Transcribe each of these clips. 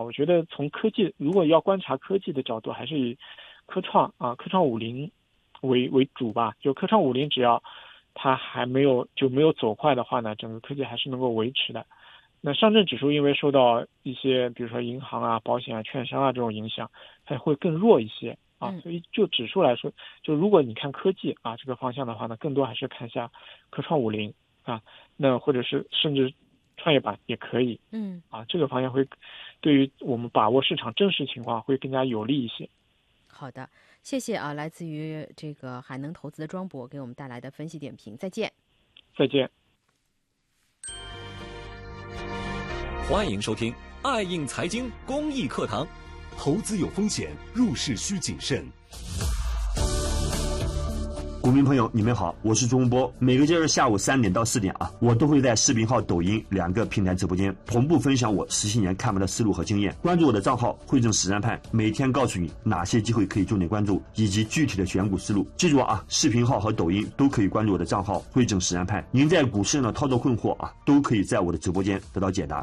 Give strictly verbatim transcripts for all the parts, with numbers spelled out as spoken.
我觉得从科技，如果要观察科技的角度，还是以科创啊、科创五零为为主吧。就科创五零，只要它还没有就没有走坏的话呢，整个科技还是能够维持的。那上证指数因为受到一些比如说银行啊、保险啊、券商啊这种影响，它会更弱一些啊。所以就指数来说，就如果你看科技啊这个方向的话呢，更多还是看一下科创五零啊，那或者是甚至创业板也可以。 嗯啊，这个方向会对于我们把握市场真实情况会更加有利一些。 好的，谢谢啊，来自于这个海能投资的庄博给我们带来的分析点评，再见。 再见。 欢迎收听爱映财经公益课堂。 投资有风险，入市需谨慎。 股民朋友，你们好，我是钟波。每个节日下午三点到四点啊，我都会在视频号、抖音两个平台直播间同步分享我十七年看盘的思路和经验。关注我的账号汇正实战派，每天告诉你哪些机会可以重点关注，以及具体的选股思路。记住啊，视频号和抖音都可以关注我的账号汇正实战派。您在股市上的操作困惑啊，都可以在我的直播间得到解答。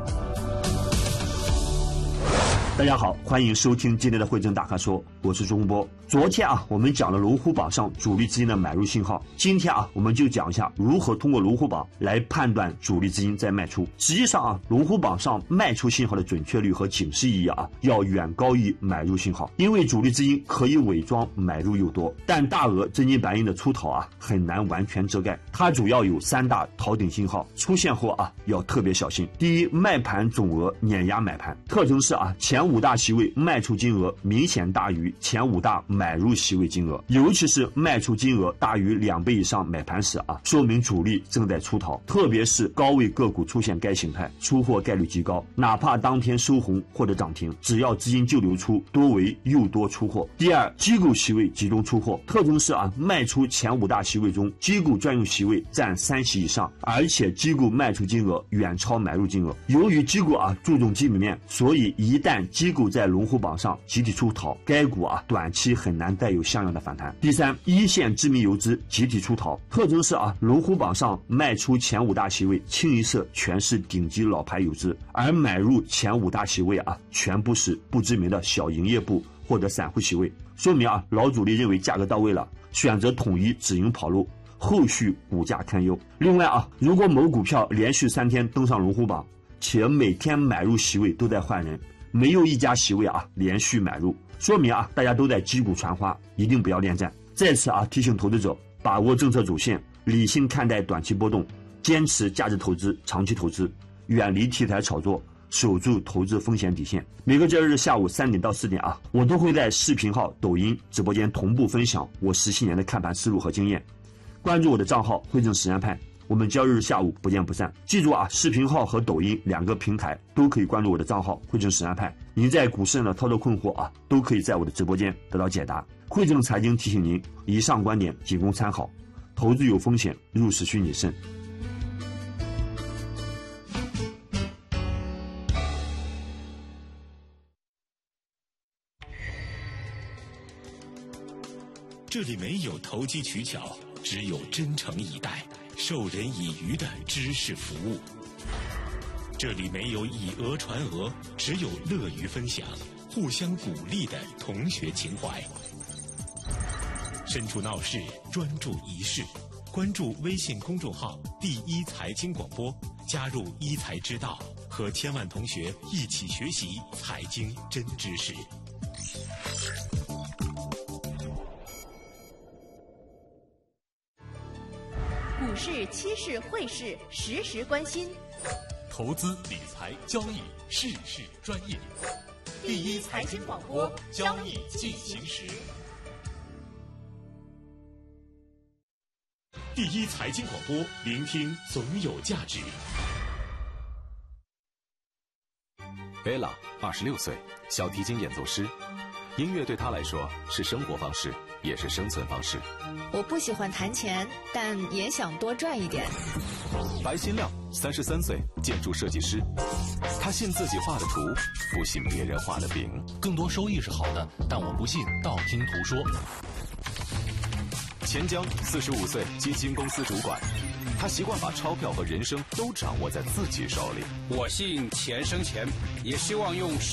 大家好，欢迎收听今天的汇正大咖说，我是钟波。昨天啊，我们讲了龙虎榜上主力资金的买入信号，今天啊，我们就讲一下如何通过龙虎榜来判断主力资金在卖出。实际上啊，龙虎榜上卖出信号的准确率和警示意义啊，要远高于买入信号，因为主力资金可以伪装买入诱多，但大额真金白银的出逃啊，很难完全遮盖。它主要有三大逃顶信号，出现后啊，要特别小心。第一，卖盘总额碾压买盘，特征是啊，前五大席位卖出金额明显大于前五大买入席位金额，尤其是卖出金额大于两倍以上买盘时啊，说明主力正在出逃，特别是高位个股出现该形态，出货概率极高，哪怕当天收红或者涨停，只要资金就流出，多为诱多出货。第二，机构席位集中出货，特征是啊，卖出前五大席位中，机构专用席位占三席以上，而且机构卖出金额远超买入金额。由于机构啊注重基本面，所以一旦机构在龙虎榜上集体出逃，该股啊短期很难带有像样的反弹。第三，一线知名游资集体出逃，特征是啊，龙虎榜上卖出前五大席位清一色全是顶级老牌游资，而买入前五大席位啊全部是不知名的小营业部或者散户席位，说明啊老主力认为价格到位了，选择统一止盈跑路，后续股价堪忧。另外啊，如果某股票连续三天登上龙虎榜，且每天买入席位都在换人，没有一家席位啊连续买入，说明啊大家都在击鼓传花，一定不要恋战。在此啊提醒投资者把握政策主线，理性看待短期波动，坚持价值投资、长期投资，远离题材炒作，守住投资风险底线。每个节日下午三点到四点啊，我都会在视频号、抖音直播间同步分享我十七年的看盘思路和经验。关注我的账号汇正实战派，我们交易日下午不见不散。记住啊，视频号和抖音两个平台都可以关注我的账号汇正实战派。您在股市上的操作困惑啊，都可以在我的直播间得到解答。汇正财经提醒您，以上观点仅供参考，投资有风险，入市需谨慎。 这里没有投机取巧，只有真诚以待、授人以渔的知识服务。这里没有以讹传讹，只有乐于分享、互相鼓励的同学情怀。身处闹市，专注一事。关注微信公众号“第一财经广播”，加入一财之道，和千万同学一起学习财经真知识。 股市、期市、汇市，时时关心。 投资理财交易，事事专业。 第一财经广播，交易进行时。 第一财经广播，聆听总有价值。 贝拉二十六岁，小提琴演奏师。音乐对他来说是生活方式，也是生存方式。 我不喜欢弹钱，但也想多赚一点。 白新亮，三十三岁，建筑设计师。他信自己画的图，不信别人画的饼。 更多收益是好的，但我不信道听途说。 钱江，四十五岁，基金公司主管。他习惯把钞票和人生都掌握在自己手里。 我信钱生钱，也希望用